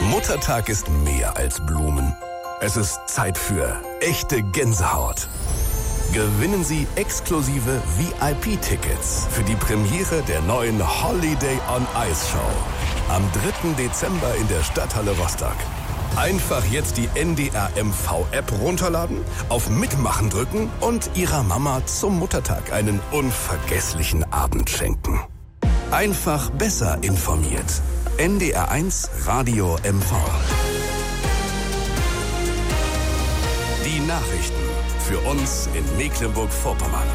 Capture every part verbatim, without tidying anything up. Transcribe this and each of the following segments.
Muttertag ist mehr als Blumen. Es ist Zeit für echte Gänsehaut. Gewinnen Sie exklusive V I P-Tickets für die Premiere der neuen Holiday on Ice Show am dritten Dezember in der Stadthalle Rostock. Einfach jetzt die N D R M V-App runterladen, auf Mitmachen drücken und Ihrer Mama zum Muttertag einen unvergesslichen Abend schenken. Einfach besser informiert. N D R eins Radio M V. Die Nachrichten für uns in Mecklenburg-Vorpommern.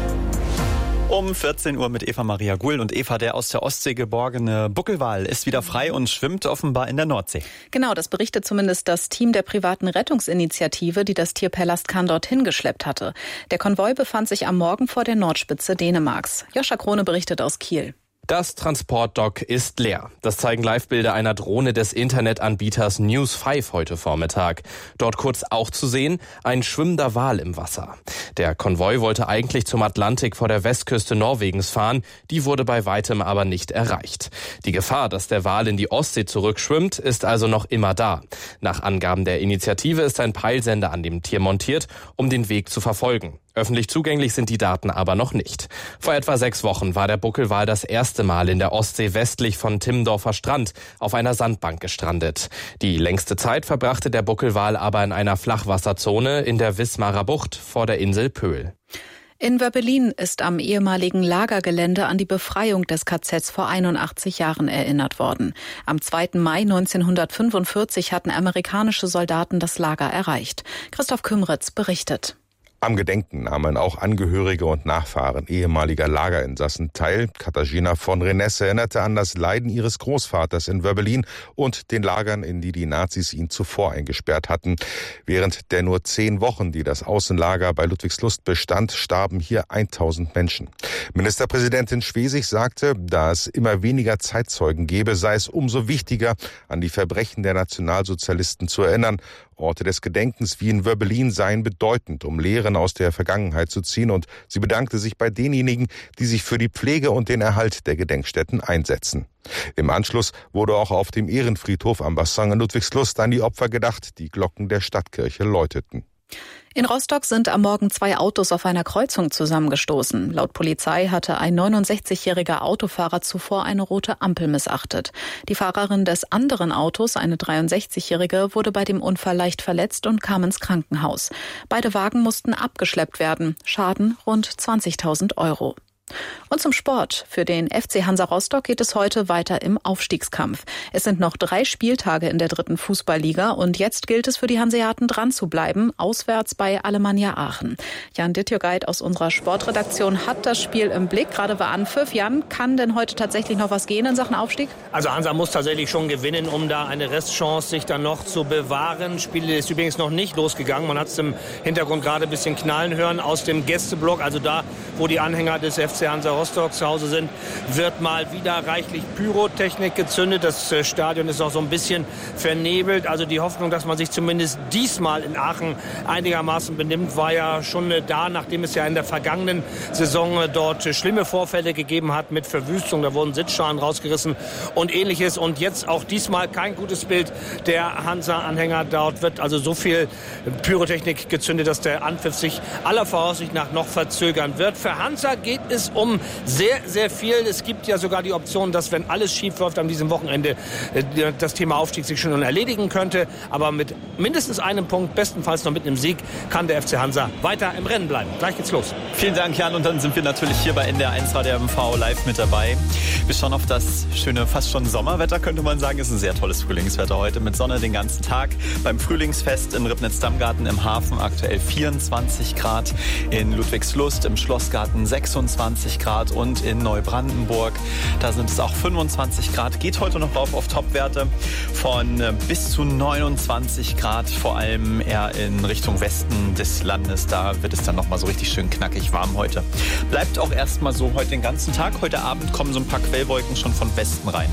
Um vierzehn Uhr mit Eva Maria Guhl. Und Eva, der aus der Ostsee geborgene Buckelwal ist wieder frei und schwimmt offenbar in der Nordsee. Genau, das berichtet zumindest das Team der privaten Rettungsinitiative, die das Tier per Lastkahn dorthin geschleppt hatte. Der Konvoi befand sich am Morgen vor der Nordspitze Dänemarks. Joscha Krone berichtet aus Kiel. Das Transportdock ist leer. Das zeigen Livebilder einer Drohne des Internetanbieters News fünf heute Vormittag. Dort kurz auch zu sehen, ein schwimmender Wal im Wasser. Der Konvoi wollte eigentlich zum Atlantik vor der Westküste Norwegens fahren. Die wurde bei weitem aber nicht erreicht. Die Gefahr, dass der Wal in die Ostsee zurückschwimmt, ist also noch immer da. Nach Angaben der Initiative ist ein Peilsender an dem Tier montiert, um den Weg zu verfolgen. Öffentlich zugänglich sind die Daten aber noch nicht. Vor etwa sechs Wochen war der Buckelwal das erste Mal in der Ostsee westlich von Timmendorfer Strand auf einer Sandbank gestrandet. Die längste Zeit verbrachte der Buckelwal aber in einer Flachwasserzone in der Wismarer Bucht vor der Insel Pöhl. In Wöbbelin ist am ehemaligen Lagergelände an die Befreiung des K Zs vor einundachtzig Jahren erinnert worden. Am zweiten Mai neunzehnhundertfünfundvierzig hatten amerikanische Soldaten das Lager erreicht. Christoph Kümritz berichtet. Am Gedenken nahmen auch Angehörige und Nachfahren ehemaliger Lagerinsassen teil. Katarzyna von Renesse erinnerte an das Leiden ihres Großvaters in Wöbbelin und den Lagern, in die die Nazis ihn zuvor eingesperrt hatten. Während der nur zehn Wochen, die das Außenlager bei Ludwigslust bestand, starben hier tausend Menschen. Ministerpräsidentin Schwesig sagte, da es immer weniger Zeitzeugen gebe, sei es umso wichtiger, an die Verbrechen der Nationalsozialisten zu erinnern. Orte des Gedenkens wie in Wöbbelin seien bedeutend, um Lehren aus der Vergangenheit zu ziehen, und sie bedankte sich bei denjenigen, die sich für die Pflege und den Erhalt der Gedenkstätten einsetzen. Im Anschluss wurde auch auf dem Ehrenfriedhof am Bassin in Ludwigslust an die Opfer gedacht, die Glocken der Stadtkirche läuteten. In Rostock sind am Morgen zwei Autos auf einer Kreuzung zusammengestoßen. Laut Polizei hatte ein neunundsechzigjähriger Autofahrer zuvor eine rote Ampel missachtet. Die Fahrerin des anderen Autos, eine dreiundsechzigjährige, wurde bei dem Unfall leicht verletzt und kam ins Krankenhaus. Beide Wagen mussten abgeschleppt werden. Schaden rund zwanzigtausend Euro. Und zum Sport. Für den F C Hansa Rostock geht es heute weiter im Aufstiegskampf. Es sind noch drei Spieltage in der dritten Fußballliga und jetzt gilt es für die Hanseaten dran zu bleiben, auswärts bei Alemannia Aachen. Jan Dittjogeit aus unserer Sportredaktion hat das Spiel im Blick. Gerade war Anpfiff. Jan, kann denn heute tatsächlich noch was gehen in Sachen Aufstieg? Also Hansa muss tatsächlich schon gewinnen, um da eine Restchance sich dann noch zu bewahren. Das Spiel ist übrigens noch nicht losgegangen. Man hat es im Hintergrund gerade ein bisschen knallen hören aus dem Gästeblock. Also da, wo die Anhänger des F C Hansa Rostock zu Hause sind, wird mal wieder reichlich Pyrotechnik gezündet. Das Stadion ist noch so ein bisschen vernebelt. Also die Hoffnung, dass man sich zumindest diesmal in Aachen einigermaßen benimmt, war ja schon da, nachdem es ja in der vergangenen Saison dort schlimme Vorfälle gegeben hat mit Verwüstung. Da wurden Sitzschalen rausgerissen und ähnliches. Und jetzt auch diesmal kein gutes Bild der Hansa-Anhänger. Dort wird also so viel Pyrotechnik gezündet, dass der Anpfiff sich aller Voraussicht nach noch verzögern wird. Für Hansa geht es um sehr, sehr viel. Es gibt ja sogar die Option, dass, wenn alles schief läuft an diesem Wochenende, das Thema Aufstieg sich schon erledigen könnte. Aber mit mindestens einem Punkt, bestenfalls noch mit einem Sieg, kann der F C Hansa weiter im Rennen bleiben. Gleich geht's los. Vielen Dank, Jan. Und dann sind wir natürlich hier bei N D R eins Radio M V live mit dabei. Wir schauen auf das schöne, fast schon Sommerwetter, könnte man sagen. Es ist ein sehr tolles Frühlingswetter heute mit Sonne den ganzen Tag. Beim Frühlingsfest in Ribnitz-Dammgarten im Hafen aktuell vierundzwanzig Grad. In Ludwigslust im Schlossgarten sechsundzwanzig Grad und in Neubrandenburg, da sind es auch fünfundzwanzig Grad. Geht heute noch rauf auf Topwerte von bis zu neunundzwanzig Grad, vor allem eher in Richtung Westen des Landes. Da wird es dann nochmal so richtig schön knackig warm heute. Bleibt auch erstmal so heute den ganzen Tag. Heute Abend kommen so ein paar Quellwolken schon von Westen rein.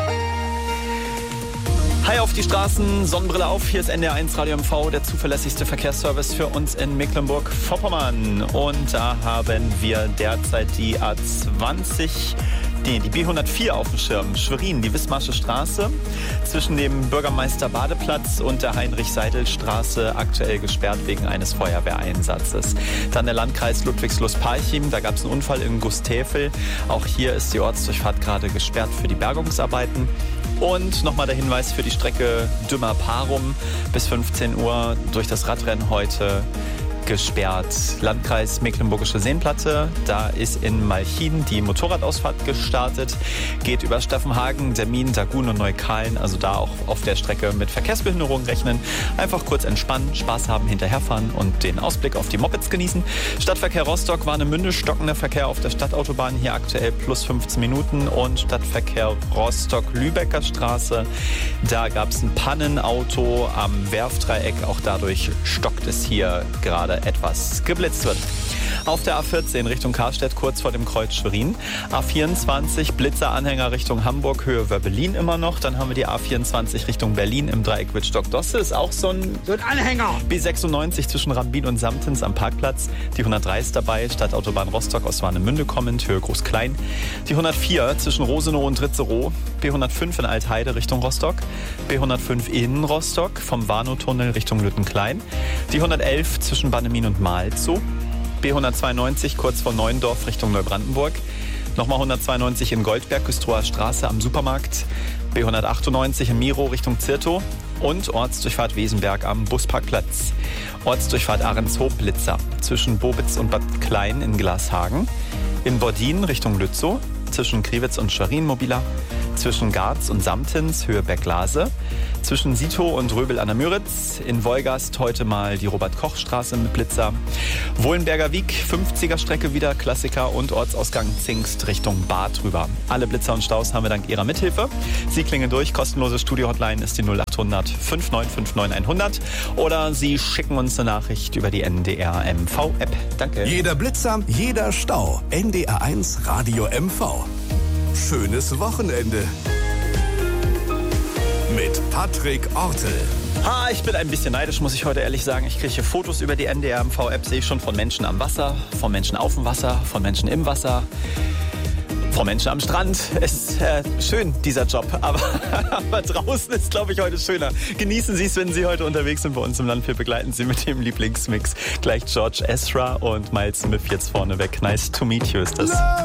Hi auf die Straßen, Sonnenbrille auf. Hier ist N D R eins Radio M V, der zuverlässigste Verkehrsservice für uns in Mecklenburg-Vorpommern. Und da haben wir derzeit die A zwanzig Nee, die B hundertvier auf dem Schirm. Schwerin, die Wismarsche Straße zwischen dem Bürgermeister Badeplatz und der Heinrich-Seidel-Straße aktuell gesperrt wegen eines Feuerwehreinsatzes. Dann der Landkreis Ludwigslust-Parchim, da gab es einen Unfall in Gustäfel. Auch hier ist die Ortsdurchfahrt gerade gesperrt für die Bergungsarbeiten. Und nochmal der Hinweis für die Strecke Dümmer-Parum bis fünfzehn Uhr durch das Radrennen heute gesperrt. Landkreis Mecklenburgische Seenplatte, da ist in Malchin die Motorradausfahrt gestartet, geht über Staffenhagen, Dermin, Dagun und Neukalen, also da auch auf der Strecke mit Verkehrsbehinderungen rechnen. Einfach kurz entspannen, Spaß haben, hinterherfahren und den Ausblick auf die Mopeds genießen. Stadtverkehr Rostock, Warnemünde, stockender Verkehr auf der Stadtautobahn, hier aktuell plus fünfzehn Minuten und Stadtverkehr Rostock-Lübecker Straße, da gab es ein Pannenauto am Werfdreieck, auch dadurch stockt es hier gerade etwas geblitzt wird. Auf der A vierzehn Richtung Karstedt, kurz vor dem Kreuz Schwerin. A vierundzwanzig Blitzeranhänger Richtung Hamburg, Höhe Wörbelin immer noch. Dann haben wir die A vierundzwanzig Richtung Berlin im Dreieck Wittstock-Dosse. Ist auch so ein, So ein Anhänger. B sechsundneunzig zwischen Rambin und Samtens am Parkplatz. Die hundertdrei ist dabei, Stadtautobahn Rostock aus Warnemünde kommend, Höhe Groß-Klein. Die hundertvier zwischen Rosenow und Ritzerow. B hundertfünf in Altheide Richtung Rostock. B hundertfünf in Rostock vom Warnow-Tunnel Richtung Lüttenklein. Die hundertelf zwischen Bannemin und Malzow. B hundertzweiundneunzig kurz vor Neuendorf Richtung Neubrandenburg. Nochmal hundertzweiundneunzig in Goldberg, Güstrower Straße am Supermarkt. B hundertachtundneunzig in Miro Richtung Zirtow. Und Ortsdurchfahrt Wesenberg am Busparkplatz. Ortsdurchfahrt Ahrenshoop-Blitzer zwischen Bobitz und Bad Klein in Glashagen. In Bordin Richtung Lützow. Zwischen Kriwitz und Schwerin-Mobiler. Zwischen Garz und Samtens, Höhe Berglase. Zwischen Sitow und Röbel an der Müritz. In Wolgast heute mal die Robert-Koch-Straße mit Blitzer. Wohlenberger Wiek, fünfziger Strecke wieder, Klassiker und Ortsausgang Zingst Richtung Bad rüber. Alle Blitzer und Staus haben wir dank Ihrer Mithilfe. Sie klingen durch, kostenlose Studio-Hotline ist die null achthundert fünf neun fünf neun hundert oder Sie schicken uns eine Nachricht über die N D R M V-App. Danke. Jeder Blitzer, jeder Stau. N D R eins Radio M V. Schönes Wochenende. Mit Patrick Ortel. Ah, ich bin ein bisschen neidisch, muss ich heute ehrlich sagen. Ich kriege hier Fotos über die N D R M V-App, sehe ich schon von Menschen am Wasser, von Menschen auf dem Wasser, von Menschen im Wasser, von Menschen am Strand. Es ist äh, schön, dieser Job, aber, aber draußen ist, glaube ich, heute schöner. Genießen Sie es, wenn Sie heute unterwegs sind bei uns im Land. Wir begleiten Sie mit dem Lieblingsmix. Gleich George Ezra und Miles Smith jetzt vorneweg. Nice to meet you ist das.